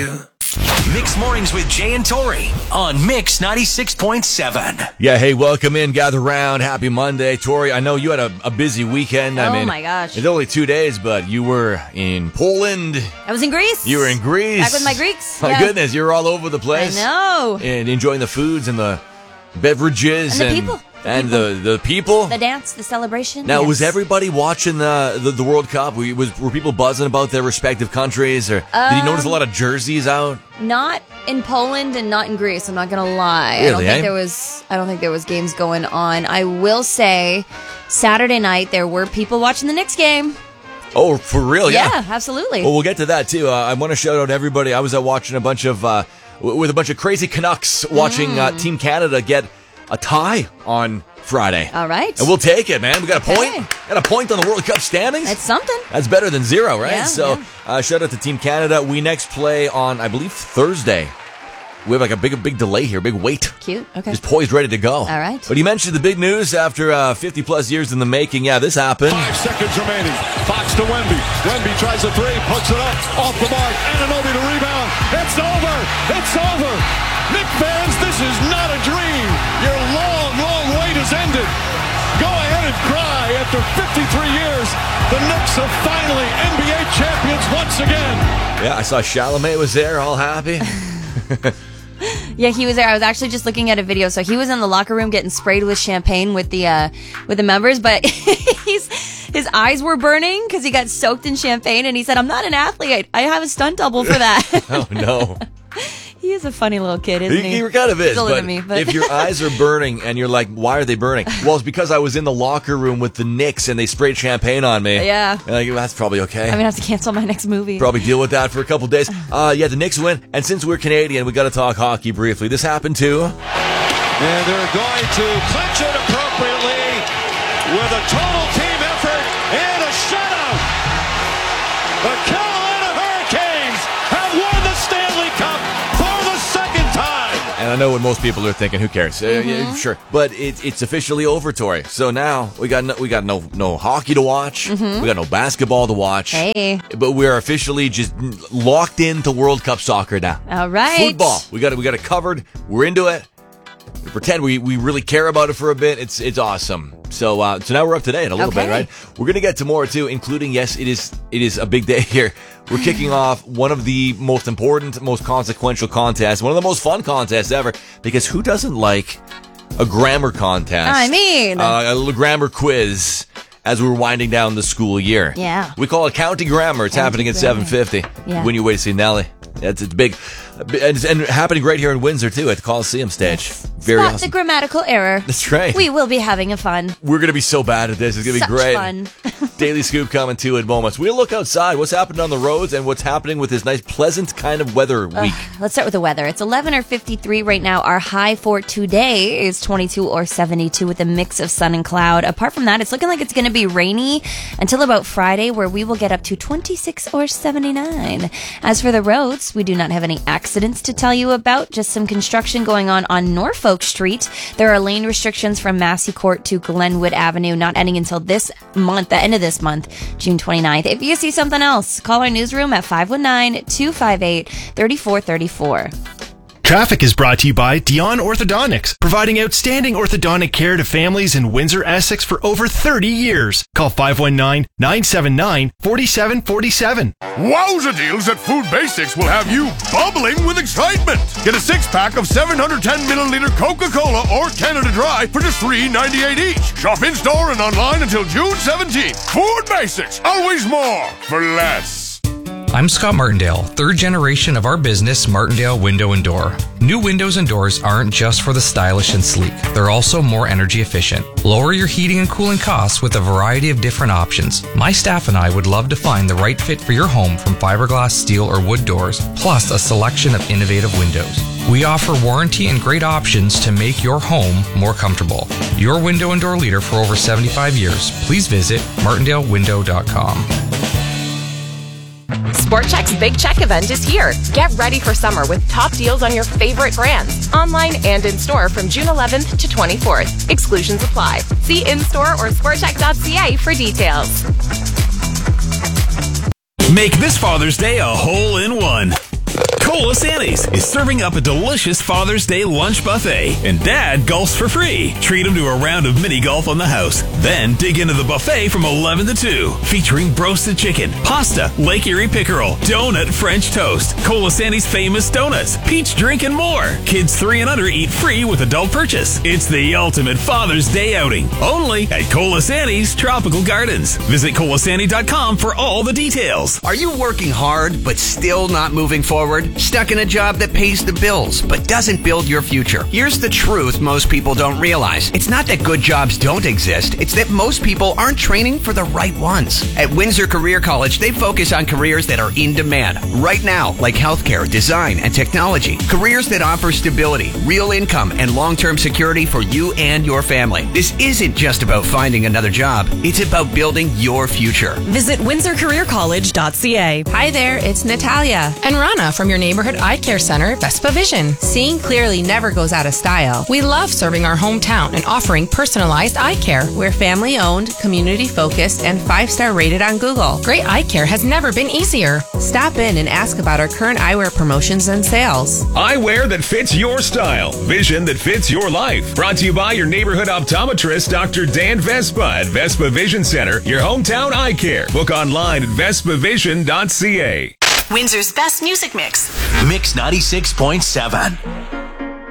you. Mix Mornings with Jay and Tori on Mix 96.7. Yeah, hey, welcome in. Gather round. Happy Monday. Tori, I know you had a busy weekend. Oh, my gosh. It's only 2 days, but you were in Poland. I was in Greece. You were in Greece. Back with my Greeks. My goodness, you were all over the place. I know. And enjoying the foods and the beverages. And the people. And the people. The dance, the celebration. Now, yes. was everybody watching the World Cup? Were people buzzing about their respective countries? Or did you notice a lot of jerseys out? Not in Poland and not in Greece. I'm not gonna lie. Really, I don't think there was games going on. I will say, Saturday night there were people watching the Knicks game. Oh, for real? Yeah, absolutely. Well, we'll get to that too. I want to shout out everybody. I was out watching with a bunch of crazy Canucks watching Team Canada get a tie on Friday. All right. And we'll take it, man. We got a point. Got a point on the World Cup standings. That's something. That's better than zero, right? Yeah, so, shout out to Team Canada. We next play on, I believe, Thursday. We have like a big delay here, big wait. Cute. Okay. Just poised, ready to go. All right. But you mentioned the big news after 50-plus years in the making. Yeah, this happened. 5 seconds remaining. Fox to Wemby. Wemby tries a three, puts it up, off the mark. Anunoby to rebound. It's over. It's over. Knick fans, this is not a dream. Your long wait has ended. Go ahead and cry. After 53 years, the Knicks are finally NBA champions once again. Yeah, I saw Chalamet was there, all happy. Yeah, he was there. I was actually just looking at a video. So he was in the locker room getting sprayed with champagne with the members, but his eyes were burning because he got soaked in champagne. And he said, "I'm not an athlete. I have a stunt double for that." Oh no. He is a funny little kid, isn't he? He kind of is. He's older than me, but if your eyes are burning and you're like, why are they burning? Well, it's because I was in the locker room with the Knicks and they sprayed champagne on me. Yeah. And like, that's probably okay. I'm going to have to cancel my next movie. Probably deal with that for a couple days. Yeah, the Knicks win. And since we're Canadian, we got to talk hockey briefly. This happened too. And they're going to clinch it appropriately with a total team effort and a shutout. The Carolina Hurricanes have won the Stanley Cup for the second time. And I know what most people are thinking. Who cares? Yeah, sure, but it's officially over, Tori. So now we got no hockey to watch. We got no basketball to watch. Hey, but we're officially just locked into World Cup soccer now. All right, football. We got it covered. We're into it. We pretend we really care about it for a bit. It's awesome. So now we're up to date a little bit, right? We're gonna get to more too, including it is a big day here. We're kicking off one of the most important, most consequential contests, one of the most fun contests ever. Because who doesn't like a grammar contest? I mean, a little grammar quiz as we're winding down the school year. Yeah, we call it County Grammar. It's happening at 7:50. Yeah. When you wait to see Nelly. It's big. And happening right here in Windsor, too, at the Coliseum stage. Yes. Very Spot awesome. the grammatical error. That's right. We will be having a fun. We're going to be so bad at this. It's going to be great. Fun. Daily Scoop coming to in moments. We'll look outside. What's happening on the roads and what's happening with this nice, pleasant kind of weather week. Let's start with the weather. It's 11 or 53 right now. Our high for today is 22 or 72 with a mix of sun and cloud. Apart from that, it's looking like it's going to be rainy until about Friday, where we will get up to 26 or 79. As for the roads, we do not have any accidents to tell you about, just some construction going on Norfolk Street. There are lane restrictions from Massey Court to Glenwood Avenue, not ending until this month, the end of this month, June 29th. If you see something else, call our newsroom at 519-258-3434. Traffic is brought to you by Dion Orthodontics, providing outstanding orthodontic care to families in Windsor, Essex for over 30 years. Call 519-979-4747. Wowza deals at Food Basics will have you bubbling with excitement. Get a 6-pack of 710-milliliter Coca-Cola or Canada Dry for just $3.98 each. Shop in-store and online until June 17th. Food Basics, always more for less. I'm Scott Martindale, third generation of our business, Martindale Window and Door. New windows and doors aren't just for the stylish and sleek. They're also more energy efficient. Lower your heating and cooling costs with a variety of different options. My staff and I would love to find the right fit for your home, from fiberglass, steel, or wood doors, plus a selection of innovative windows. We offer warranty and great options to make your home more comfortable. Your window and door leader for over 75 years. Please visit martindalewindow.com. Sport Chek's Big Check event is here. Get ready for summer with top deals on your favorite brands, online and in store from June 11th to 24th. Exclusions apply. See in-store or sportcheck.ca for details. Make this Father's Day a hole-in-one. Colasanti's is serving up a delicious Father's Day lunch buffet, and Dad golfs for free. Treat him to a round of mini golf on the house. Then dig into the buffet from 11 to 2, featuring roasted chicken, pasta, Lake Erie pickerel, donut French toast, Colasanti's famous donuts, peach drink, and more. Kids 3 and under eat free with adult purchase. It's the ultimate Father's Day outing, only at Colasanti's Tropical Gardens. Visit colasanti.com for all the details. Are you working hard but still not moving forward? Stuck in a job that pays the bills but doesn't build your future? Here's the truth most people don't realize. It's not that good jobs don't exist. It's that most people aren't training for the right ones. At Windsor Career College, they focus on careers that are in demand right now, like healthcare, design, and technology. Careers that offer stability, real income, and long-term security for you and your family. This isn't just about finding another job. It's about building your future. Visit windsorcareercollege.ca. Hi there, it's Natalia and Rana from your neighborhood eye care center, Vespa Vision. Seeing clearly never goes out of style. We love serving our hometown and offering personalized eye care. We're family-owned, community-focused, and 5-star rated on Google. Great eye care has never been easier. Stop in and ask about our current eyewear promotions and sales. Eyewear that fits your style. Vision that fits your life. Brought to you by your neighborhood optometrist, Dr. Dan Vespa at Vespa Vision Center, your hometown eye care. Book online at vespavision.ca. Windsor's best music mix. Mix 96.7.